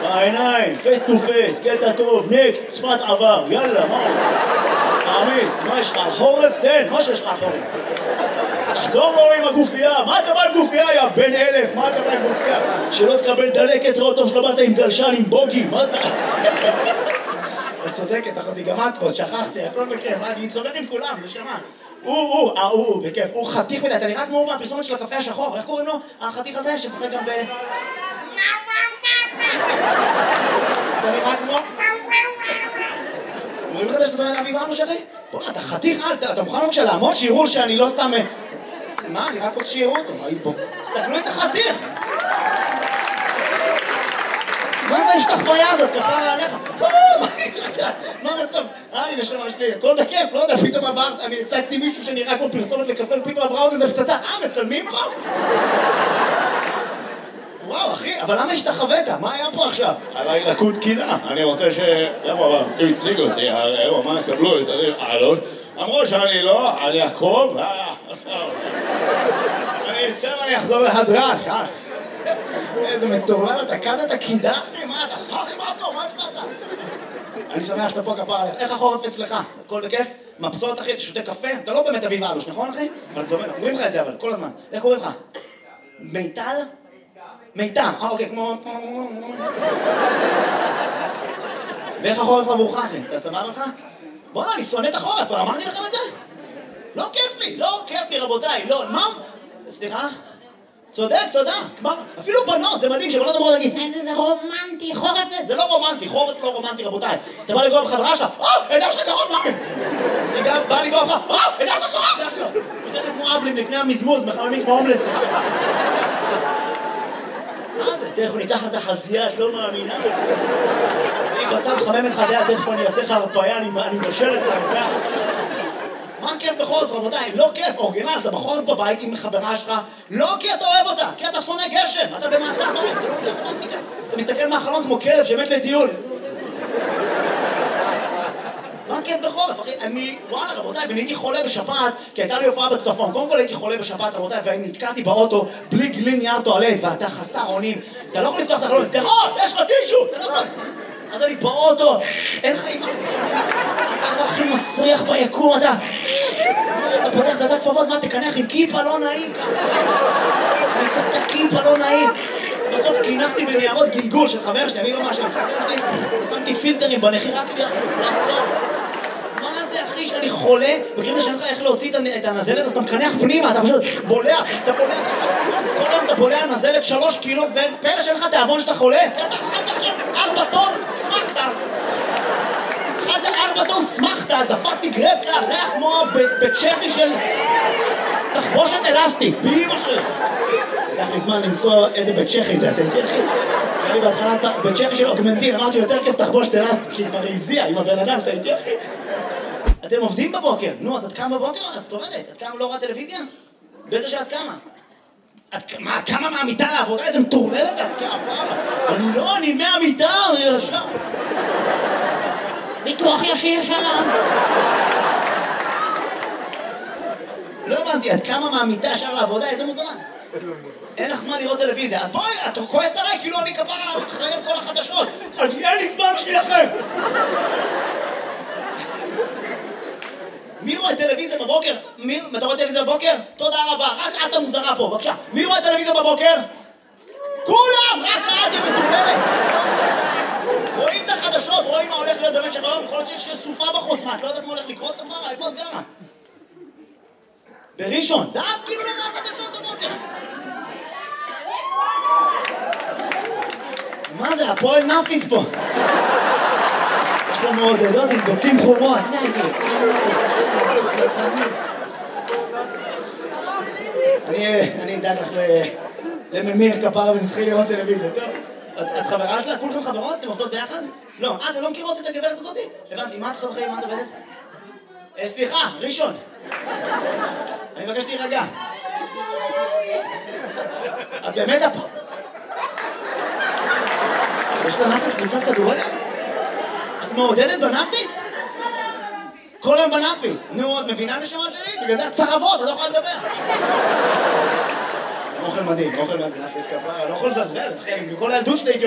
העיניים, פייס טו פייס, קטע טוב, נקסט, שפת עבר, יאללה, מה? תעמיס, מה יש לך על חורף? תן, מה שיש לך על חורף? תחזור לו עם הגופייה, מה אתה בא עם גופייה, יא בן 1000? מה אתה בא עם גופייה? שלא תקבל דלקת, ראות טוב שלא באת עם גלשן, עם בוגי, מה זה? את צודקת, אחותי, גם את פה, שכחתי, הכל בכיף, אני צודק עם כולם, נשמה. הוא, בכיף, הוא חתיך מדי, אתה נראה כמו מהפרסומת של הקפה השחור, איך קוראים לו? החתיך הזה שמשחק גם ב... אתה נראה כמו... אומרים לך שאתה מדבר אביב אנו שרי? בוא, אתה חתיך, אתה מוכן בבקשה לעמוד שיראו שאני לא סתם... מה? אני רק רוצה שיראו אותו, בוא. תסתכלו איזה חתיך! מה זה השתחוויה הזאת? כפרה עליך? מה המצב? אני נשמה שלי, הכל בכיף, לא יודע, פתאום עברת, אני הצגתי מישהו שנראה כמו פרסומת לקפה, פתאום עברה עוד איזה פצצה, מצלמים פה? וואו, אחי, אבל למה השתחווית? מה היה פה עכשיו? עליי לקות קינה, אני רוצה ש... למה, אבל, הוא הציג אותי, מה יקבלו את העלות? אמרו שאני לא, אני אקרוב, אני אצא ואני אחזור להדרש, איזה מטורלל, אתה קדת קידה? מה, אתה חכי מה טוב, מה יש לך? אני שמח שאתה פה כפרה עליך. איך החורף אצלך? הכל בכיף? מבסוט אחי, אתה שותה קפה? אתה לא באמת אביב אלוש, נכון אחי? אבל אתה אומר, אומרים לך את זה אבל, כל הזמן. איך קוראים לך? מיטל? מיטל, אוקיי, כמו... ואיך החורף עבורך אחי? אתה סבבה לך? בוא'נה, אני שונא את החורף, אבל אמרתי לכם את זה? לא כיף לי, לא כיף לי רבותיי, לא, מה? סליחה? צודק, תודה. כבר, אפילו בנות, זה מדהים שבנות אמרו להגיד איזה רומנטי, חורף זה. זה לא רומנטי, חורף לא רומנטי רבותיי. אתה בא לגוע בחברה שלך, ידע שאתה קרוב, מה? אני גם בא לגוע לך, ידע שאתה קרוב, ידע שאתה קרוב. יש לכם כמו אבלים לפני המזמוז, מחממים כמו הומלס. מה זה? תכף ניתח את החזייה, את לא מאמינה. אני בצד חמם את חדיה, תכף אני אעשה לך הרפאיה, אני מבשל את הרפאיה. מה כיף בחורף, רבותיי? לא כיף, אורגינל, אתה בחורף בבית עם חברה שלך, לא כי אתה אוהב אותה, כי אתה שונא גשם, אתה במעצר בית, זה לא רומנטיקה. אתה מסתכל מהחלון כמו כלב שמת לטיול. מה כיף בחורף, אחי? וואלה, רבותיי, ואני הייתי חולה בשפעת, כי הייתה לי הופעה בצפון. קודם כל הייתי חולה בשפעת, רבותיי, ואני נתקעתי באוטו בלי גלין נייר טואלט, ואתה חסר אונים. אתה לא יכול לפתוח את החלון, יש לך טישו, אתה לא יכול. אז אני באוטו, אין לך אימא. אתה לא הכי מסריח ביקום, אתה פותח דעת כפפות, מה תקנח עם כיפה לא נעים? אני צריך את הכיפה לא נעים. בסוף כינחתי בניירות גלגול של חבר שלי, אני לא משהו, שמתי פילטרים בנחי רק לעצור. מה זה אחי שאני חולה? בקריב לשאלה לך איך להוציא את הנזלת, אז אתה מקנח פנימה, אתה פשוט בולע, אתה בולע ככה. כל היום אתה בולע נזלת 3 קילו, פלא שלך תיאבון שאתה חולה? אתה אכלת עכשיו 4 טון, שמחת. אכלת 4 טון, שמחת, דפקתי גרפסה, ריח כמו בצ'כי של תחבושת אלסטית, באמא שלי. לקח לי זמן למצוא איזה בצ'כי זה, אתה איתי אחי? אני בהתחלה בצ'כי של אוגמנטין, אמרתי יותר כיף תחבושת אלסטית, כי כבר הזיע עם הבן אדם, אתה איתי אחי? אתם עובדים בבוקר, נו, אז את קמה בבוקר? אז את עובדת, את קמה לא רואה טלוויזיה? בטח שאת קמה. את קמה מהמיטה לעבודה, איזה מטורללת את קמה? אני מהמיטה, אני ישר. ביטוח ישיר שלום. לא הבנתי, את קמה מהמיטה ישר לעבודה, איזה מוזמן? אין לך זמן לראות טלוויזיה, אז בואי, את כועסת עליי, כאילו אני כפרה אחרי כל החדשות. אין לי זמן שלכם. מי רואה טלוויזיה בבוקר? אתה רואה טלוויזיה בבוקר? תודה רבה, רק את המוזרה פה, בבקשה. מי רואה טלוויזיה בבוקר? כולם! רק את היא מטורללת! רואים את החדשות, רואים מה הולך להיות במשך היום, יכול להיות שיש סופה בחוץ, מה, את לא יודעת מה הולך לקרות כפרה? איפה את גרה? בראשון, דעת כאילו למה החדשות בבוקר? מה זה, הפועל נאפיס פה? אנחנו מעודדות עם ביצים חומות. אני אדאג לך לממיר כפרה ונתחיל לראות טלוויזיה, טוב? את חברה שלה? כולכם חברות? אתם עובדות ביחד? לא, אתם לא מכירות את הגברת הזאת? הבנתי, מה את חברים? מה את עובדת? סליחה, ראשון. אני מבקש להירגע. את באמת הפ... יש לה נאפיס קבוצת כדורגל? את מעודדת בנאפיס? כל היום בנאפיס. נו, את מבינה נשמות שלי? בגלל זה את צרבות, את לא יכולה לדבר. אוכל מדהים, אוכל מדהים, נאפיס כפרה, לא יכול לזלזל, אחי, בכל הילדות שלי